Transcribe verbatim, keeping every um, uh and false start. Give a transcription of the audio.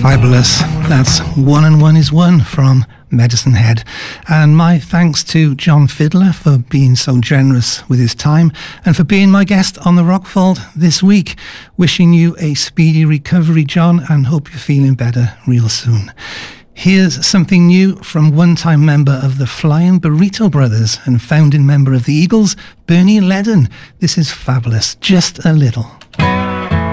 Fabulous. That's One and One is One from Medicine Head. And my thanks to John Fiddler for being so generous with his time and for being my guest on the Rockfold this week. Wishing you a speedy recovery, John, and hope you're feeling better real soon. Here's something new from one-time member of the Flying Burrito Brothers and founding member of the Eagles, Bernie Leadon. This is fabulous. Just a little.